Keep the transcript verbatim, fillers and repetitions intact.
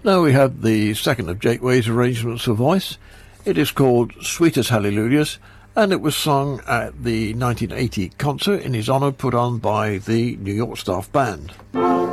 Now we have the second of Jake Way's arrangements for voice. It is called Sweetest Hallelujahs, and it was sung at the nineteen eighty concert in his honour put on by the New York Staff Band.